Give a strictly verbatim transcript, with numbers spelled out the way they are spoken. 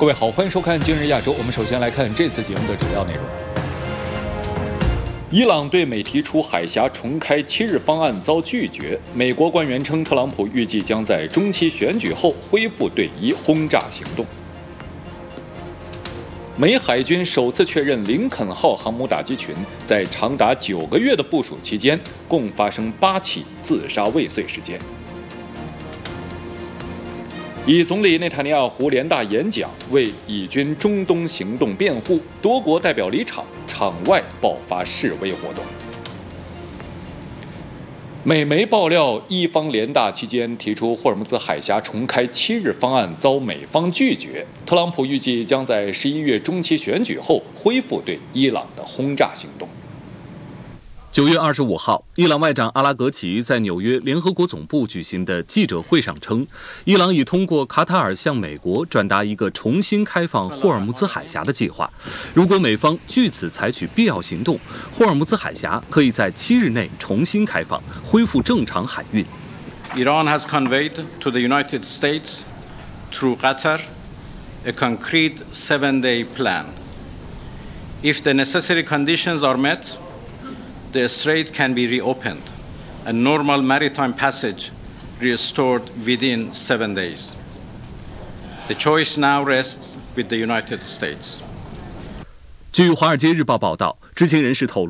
各位好，欢迎收看《今日亚洲》。我们首先来看这次节目的主要内容。伊朗对美提出海峡重开七日方案遭拒绝。美国官员称，特朗普预计将在中期选举后恢复对伊轰炸行动。美海军首次确认林肯号航母打击群在长达九个月的部署期间，共发生八起自杀未遂事件。以总理内塔尼亚胡联大演讲为以军中东行动辩护，多国代表离场，场外爆发示威活动。美媒爆料，伊方联大期间提出霍尔木兹海峡重开七日方案遭美方拒绝。特朗普预计将在十一月中期选举后恢复对伊朗的轰炸行动。 九月二十五号，伊朗外长阿拉格齐在纽约联合国总部举行的记者会上称，伊朗已通过卡塔尔向美国转达一个重新开放霍尔木兹海峡的计划。如果美方据此采取必要行动，霍尔木兹海峡可以在七日内重新开放，恢复正常海运。 Iran has conveyed to the United States through Qatar a concrete seven-day plan. If the necessary conditions are met,the strait can be reopened and normal maritime passage restored within seven days. The choice now rests with the United States. 据《华尔街日报》报道，知情人士透露，